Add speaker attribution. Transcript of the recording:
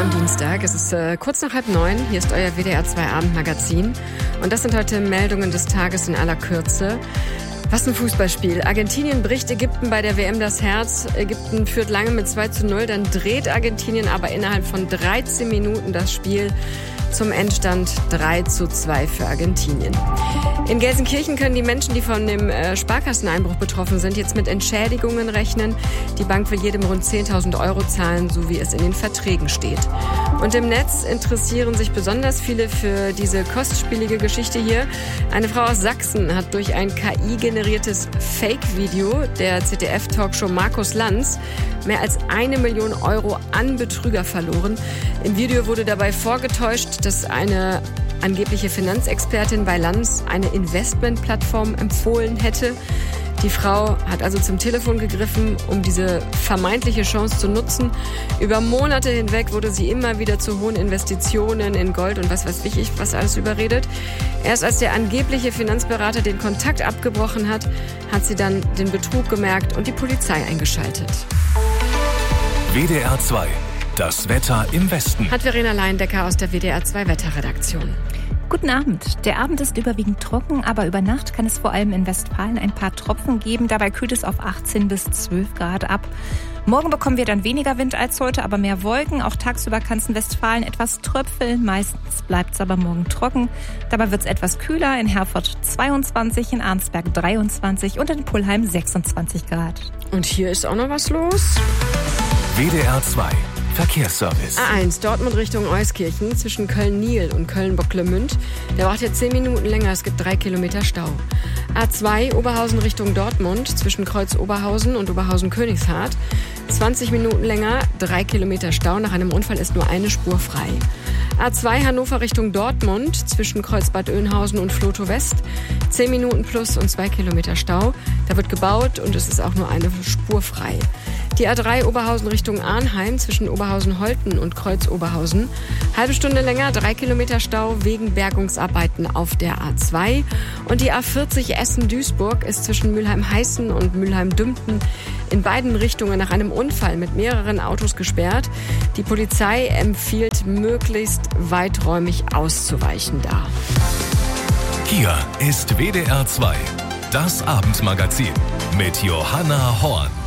Speaker 1: am Dienstag. Es ist kurz nach 8:30. Hier ist euer WDR 2 Abendmagazin. Und das sind heute Meldungen des Tages in aller Kürze. Was ein Fußballspiel. Argentinien bricht Ägypten bei der WM das Herz. Ägypten führt lange mit 2:0. Dann dreht Argentinien aber innerhalb von 13 Minuten das Spiel zum Endstand 3:2 für Argentinien. In Gelsenkirchen können die Menschen, die von dem Sparkasseneinbruch betroffen sind, jetzt mit Entschädigungen rechnen. Die Bank will jedem rund 10.000 € zahlen, so wie es in den Verträgen steht. Und im Netz interessieren sich besonders viele für diese kostspielige Geschichte hier. Eine Frau aus Sachsen hat durch ein KI-generiertes Fake-Video der ZDF-Talkshow Markus Lanz mehr als 1 Million € an Betrüger verloren. Im Video wurde dabei vorgetäuscht, dass eine angebliche Finanzexpertin bei Lanz eine Investmentplattform empfohlen hätte. Die Frau hat also zum Telefon gegriffen, um diese vermeintliche Chance zu nutzen. Über Monate hinweg wurde sie immer wieder zu hohen Investitionen in Gold und was weiß ich, was alles überredet. Erst als der angebliche Finanzberater den Kontakt abgebrochen hat, hat sie dann den Betrug gemerkt und die Polizei eingeschaltet.
Speaker 2: WDR 2. Das Wetter im Westen.
Speaker 1: Hat Verena Leindecker aus der WDR 2 Wetterredaktion.
Speaker 3: Guten Abend. Der Abend ist überwiegend trocken, aber über Nacht kann es vor allem in Westfalen ein paar Tropfen geben. Dabei kühlt es auf 18 bis 12 Grad ab. Morgen bekommen wir dann weniger Wind als heute, aber mehr Wolken. Auch tagsüber kann es in Westfalen etwas tröpfeln. Meistens bleibt es aber morgen trocken. Dabei wird es etwas kühler. In Herford 22, in Arnsberg 23 und in Pullheim 26 Grad.
Speaker 1: Und hier ist auch noch was los.
Speaker 2: WDR 2. Verkehrsservice.
Speaker 1: A1 Dortmund Richtung Euskirchen zwischen Köln-Niel und Köln-Bocklemünd. Der braucht jetzt 10 Minuten länger, es gibt 3 Kilometer Stau. A2 Oberhausen Richtung Dortmund zwischen Kreuz Oberhausen und Oberhausen-Königshardt. 20 Minuten länger, 3 Kilometer Stau. Nach einem Unfall ist nur eine Spur frei. A2 Hannover Richtung Dortmund zwischen Kreuz Bad Oeynhausen und Flotow West. 10 Minuten plus und 2 Kilometer Stau. Da wird gebaut und es ist auch nur eine Spur frei. Die A3 Oberhausen Richtung Arnheim zwischen Oberhausen-Holten und Kreuz Oberhausen. Halbe Stunde länger, 3 Kilometer Stau wegen Bergungsarbeiten auf der A2. Und die A40 Essen-Duisburg ist zwischen Mülheim-Heißen und Mülheim-Dümpten in beiden Richtungen nach einem Unfall mit mehreren Autos gesperrt. Die Polizei empfiehlt, möglichst weiträumig auszuweichen da.
Speaker 2: Hier ist WDR 2, das Abendmagazin mit Johanna Horn.